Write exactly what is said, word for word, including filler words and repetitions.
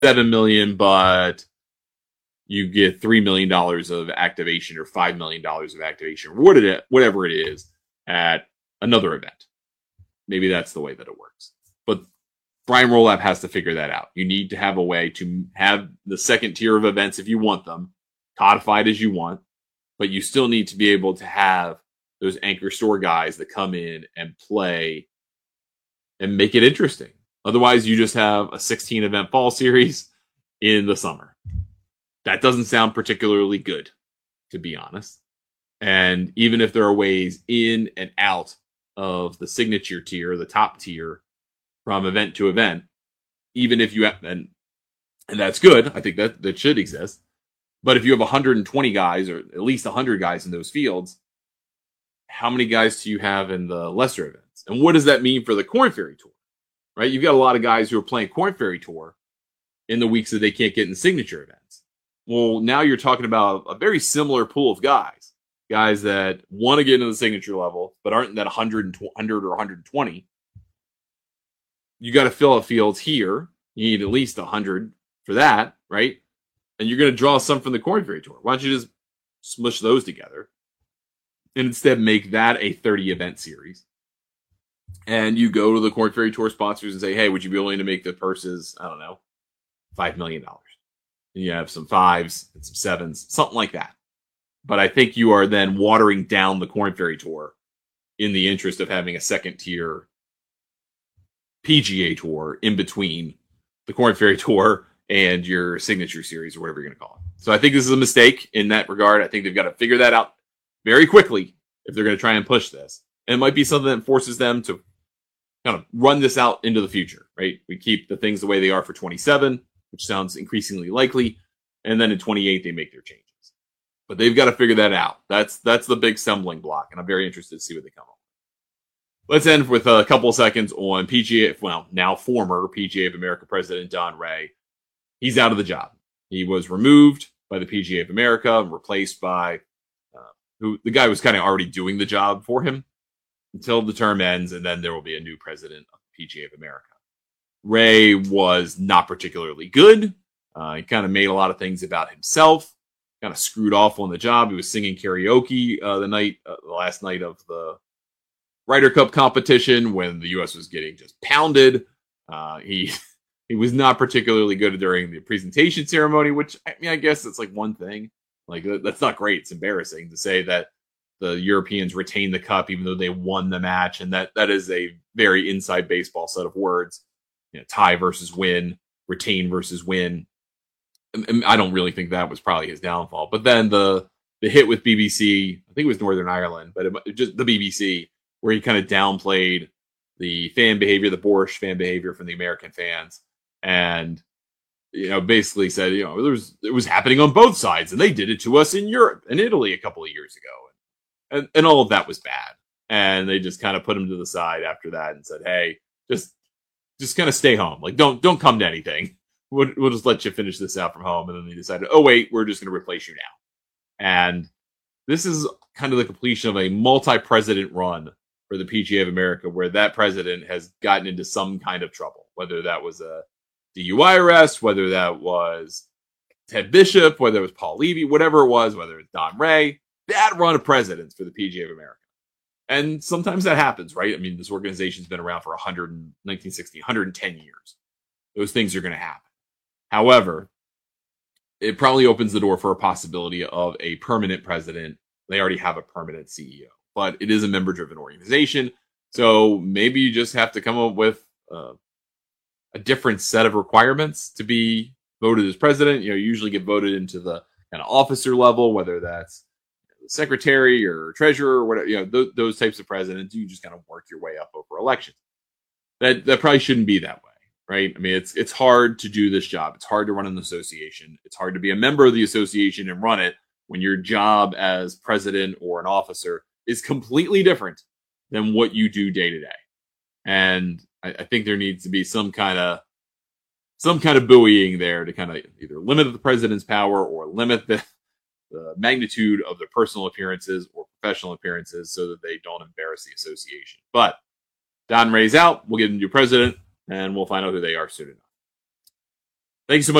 seven million dollars, but you get three million dollars of activation or five million dollars of activation, or whatever it is, at another event. Maybe that's the way that it works. But Brian Rolab has to figure that out. You need to have a way to have the second tier of events, if you want them, codified as you want, but you still need to be able to have those anchor store guys that come in and play and make it interesting. Otherwise, you just have a sixteen event fall series in the summer. That doesn't sound particularly good, to be honest. And even if there are ways in and out of the signature tier, the top tier, from event to event, even if you have, and, and that's good, I think that, that should exist. But if you have one hundred twenty guys, or at least one hundred guys in those fields, how many guys do you have in the lesser events? And what does that mean for the Korn Ferry Tour? Right? You've got a lot of guys who are playing Korn Ferry Tour in the weeks that they can't get in signature events. Well, now you're talking about a very similar pool of guys. Guys that want to get into the signature level, but aren't that one hundred, one hundred or one hundred twenty. You got to fill up fields here. You need at least one hundred for that, right? And you're going to draw some from the Korn Ferry Tour. Why don't you just smush those together and instead make that a thirty event series? And you go to the Korn Ferry Tour sponsors and say, hey, would you be willing to make the purses, I don't know, five million dollars? And you have some fives and some sevens, something like that. But I think you are then watering down the Korn Ferry Tour in the interest of having a second tier P G A Tour in between the Korn Ferry Tour and your signature series, or whatever you're going to call it. So I think this is a mistake in that regard. I think they've got to figure that out very quickly if they're going to try and push this. And it might be something that forces them to kind of run this out into the future, right? We keep the things the way they are for twenty-seven, which sounds increasingly likely. And then in twenty-eight, they make their changes. But they've got to figure that out. That's that's the big stumbling block, and I'm very interested to see what they come up with. Let's end with a couple of seconds on P G A, well, now former P G A of America president Don Ray. He's out of the job. He was removed by the P G A of America and replaced by uh, who the guy was kind of already doing the job for him until the term ends, and then there will be a new president of the P G A of America. Ray was not particularly good. Uh, he kind of made a lot of things about himself. Kind of screwed off on the job. He was singing karaoke uh, the night, uh, the last night of the Ryder Cup competition when the U S was getting just pounded. Uh, he he was not particularly good during the presentation ceremony, which I mean, I guess it's like one thing. Like that's not great. It's embarrassing to say that the Europeans retained the cup even though they won the match, and that that is a very inside baseball set of words. You know, tie versus win, retain versus win. I don't really think that was probably his downfall. But then the the hit with B B C, I think it was Northern Ireland, but it, just the B B C, where he kind of downplayed the fan behavior, the boorish fan behavior from the American fans, and you know basically said, you know, there was it was happening on both sides, and they did it to us in Europe and Italy a couple of years ago, and and all of that was bad. And they just kind of put him to the side after that and said, hey, just just kind of stay home, like don't don't come to anything. We'll, we'll just let you finish this out from home. And then they decided, oh, wait, we're just going to replace you now. And this is kind of the completion of a multi-president run for the P G A of America, where that president has gotten into some kind of trouble, whether that was a D U I arrest, whether that was Ted Bishop, whether it was Paul Levy, whatever it was, whether it's Don Ray, bad run of presidents for the P G A of America. And sometimes that happens, right? I mean, this organization's been around for one hundred, nineteen sixty, one hundred ten years. Those things are going to happen. However, it probably opens the door for a possibility of a permanent president. They already have a permanent C E O, but it is a member-driven organization. So maybe you just have to come up with uh, a different set of requirements to be voted as president. You know, you usually get voted into the kind of officer level, whether that's the secretary or treasurer or whatever. You know, th- those types of presidents, you just kind of work your way up over elections. That that probably shouldn't be that way. Right? I mean, it's it's hard to do this job. It's hard to run an association. It's hard to be a member of the association and run it when your job as president or an officer is completely different than what you do day to day. And I, I think there needs to be some kind of some kind of buoying there to kind of either limit the president's power or limit the, the magnitude of their personal appearances or professional appearances so that they don't embarrass the association. But Don Ray's out. We'll get a new president. And we'll find out who they are soon enough. Thank you so much.